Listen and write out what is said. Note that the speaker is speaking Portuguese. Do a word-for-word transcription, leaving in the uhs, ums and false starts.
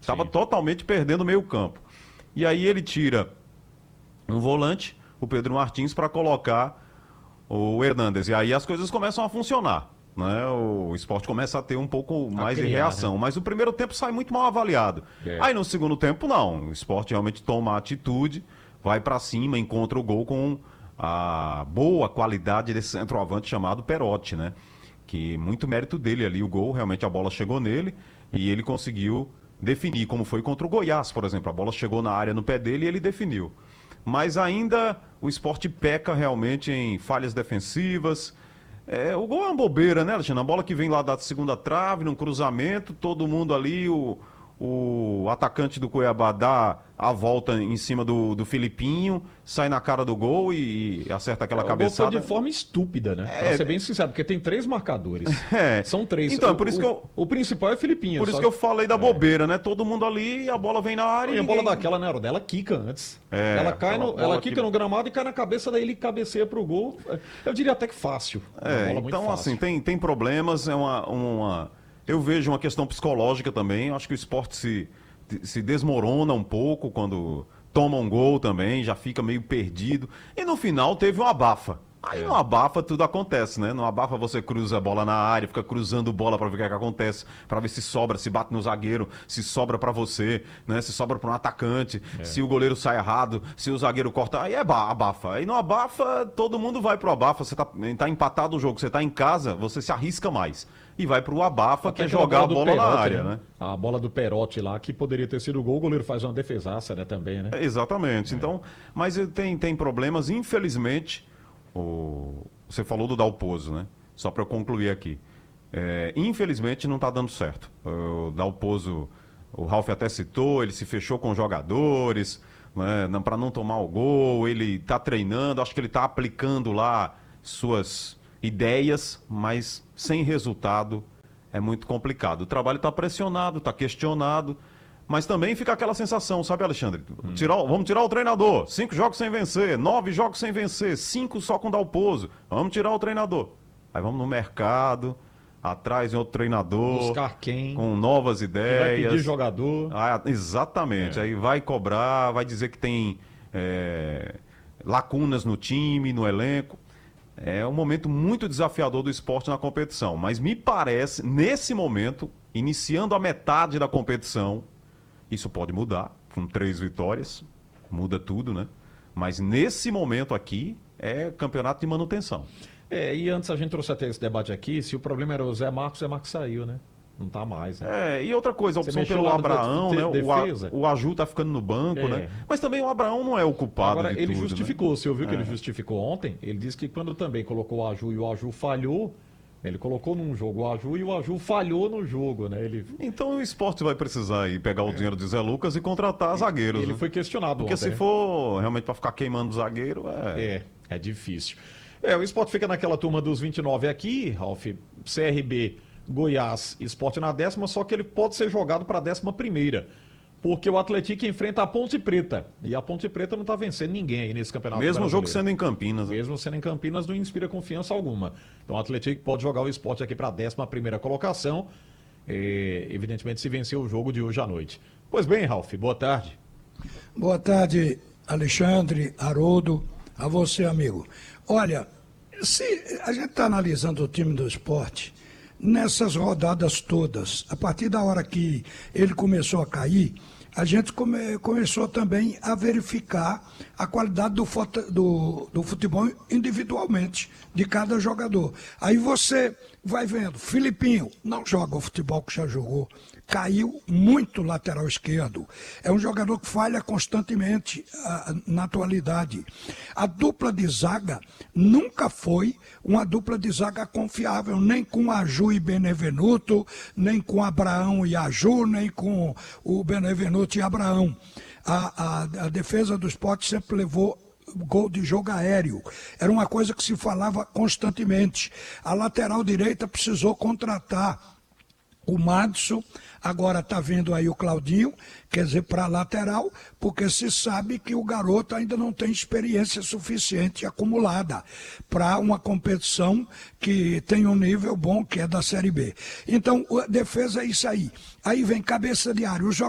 Estava totalmente perdendo o meio campo. E aí ele tira um volante, o Pedro Martins, para colocar o Hernandes. E aí as coisas começam a funcionar. Né? O Sport começa a ter um pouco mais criar, de reação. né? Mas o primeiro tempo sai muito mal avaliado. É. Aí no segundo tempo, não. O Sport realmente toma a atitude, vai para cima, encontra o gol com a boa qualidade desse centroavante chamado Perotti, né? Que muito mérito dele ali, o gol, realmente a bola chegou nele e ele conseguiu definir, como foi contra o Goiás, por exemplo. A bola chegou na área no pé dele e ele definiu. Mas ainda o Sport peca realmente em falhas defensivas. É, o gol é uma bobeira, né, Alexandre? A bola que vem lá da segunda trave, num cruzamento, todo mundo ali, o, o atacante do Cuiabá dá a volta em cima do, do Filipinho, sai na cara do gol e, e acerta aquela É, cabeçada. O gol foi de forma estúpida, né? É, Pra ser bem sincero, porque tem três marcadores. É. São três. Então, o, por isso o, que eu... O principal é Filipinho. Por isso só... que eu falei da bobeira, né? Todo mundo ali, a bola vem na área E a ninguém... bola daquela, né, dela quica antes. É, ela cai aquela no, bola ela quica que- no gramado e cai na cabeça, daí ele cabeceia pro gol. Eu diria até que fácil. Uma É, bola muito então, fácil. assim, tem, tem problemas, é uma, uma... Eu vejo uma questão psicológica também, eu acho que o esporte se, se desmorona um pouco quando toma um gol também, já fica meio perdido. E no final teve uma abafa. Aí no abafa tudo acontece, né? No abafa você cruza a bola na área, fica cruzando bola pra ver o que, é que acontece, pra ver se sobra, se bate no zagueiro, se sobra pra você, né? Se sobra pra um atacante, se o goleiro sai errado, se o zagueiro corta, aí é ba- abafa. Aí no abafa todo mundo vai pro abafa, você tá, tá empatado o jogo, você tá em casa, você se arrisca mais. E vai pro abafa, Até que é aquela jogar a do bola na Perotti, área, né? A bola do Perotti lá, que poderia ter sido gol, o goleiro faz uma defesaça, né, também, né? É, exatamente. Então, mas tem, tem problemas, infelizmente. O... Você falou do Dalpozo, né? Só para eu concluir aqui. É, infelizmente não está dando certo. O Dalpozo, o Ralf até citou, ele se fechou com jogadores, né? Para não tomar o gol, ele está treinando, acho que ele está aplicando lá suas ideias, mas sem resultado é muito complicado. O trabalho está pressionado, está questionado. Mas também fica aquela sensação, sabe, Alexandre? Tirar, vamos tirar o treinador. Cinco jogos sem vencer, nove jogos sem vencer, cinco só com Dalpozo. Vamos tirar o treinador. Aí vamos no mercado, atrás de outro treinador. Buscar quem? Com novas Vai ideias. pedir jogador. Ah, exatamente. É. Aí vai cobrar, vai dizer que tem é, lacunas no time, no elenco. É um momento muito desafiador do esporte na competição. Mas me parece, nesse momento, iniciando a metade da competição, isso pode mudar, com três vitórias, muda tudo, né? Mas nesse momento aqui, é campeonato de manutenção. É, e antes a gente trouxe até esse debate aqui, se o problema era o Zé Marcos, o Zé Marcos saiu, né? Não tá mais, né? É, e outra coisa, a Você opção mexeu pelo lá no Abraão, de- né? de- O, A- defesa. o Aju tá ficando no banco, É. né? Mas também o Abraão não é o culpado Agora, de ele tudo, justificou, né? você ouviu que ele justificou ontem? Ele disse que quando também colocou o Aju e o Aju falhou, ele colocou num jogo o Aju e o Aju falhou no jogo, né? Ele, Então o esporte vai precisar ir pegar o dinheiro de Zé Lucas e contratar zagueiros. ele né? foi questionado Porque ontem. se for realmente para ficar queimando zagueiro, é... É, é difícil. É, o Sport fica naquela turma dos vinte e nove aqui, Ralf, C R B, Goiás, Sport na décima, só que ele pode ser jogado para a décima primeira, porque o Atlético enfrenta a Ponte Preta, e a Ponte Preta não está vencendo ninguém aí nesse campeonato Mesmo o jogo brasileiro. sendo em Campinas. né? Mesmo sendo em Campinas, não inspira confiança alguma. Então o Atlético pode jogar o Sport aqui para a décima primeira colocação, e, evidentemente se vencer o jogo de hoje à noite. Pois bem, Ralf, boa tarde. Boa tarde, Alexandre, Haroldo, a você, amigo. Olha, se a gente está analisando o time do esporte, nessas rodadas todas, a partir da hora que ele começou a cair, a gente come- começou também a verificar a qualidade do, foto- do- do futebol individualmente, de cada jogador. Aí você vai vendo, Filipinho não joga o futebol que já jogou, caiu muito lateral esquerdo. É um jogador que falha constantemente ah, na atualidade. A dupla de zaga nunca foi uma dupla de zaga confiável, nem com Aju e Benevenuto, nem com Abraão e Aju, nem com o Benevenuto e Abraão. A, a, a defesa do Sport sempre levou gol de jogo aéreo. Era uma coisa que se falava constantemente. A lateral direita precisou contratar o Madison, agora está vindo aí o Claudinho, quer dizer, para a lateral, porque se sabe que o garoto ainda não tem experiência suficiente acumulada para uma competição que tem um nível bom, que é da Série B. Então, a defesa é isso aí. Aí vem cabeça de área. Os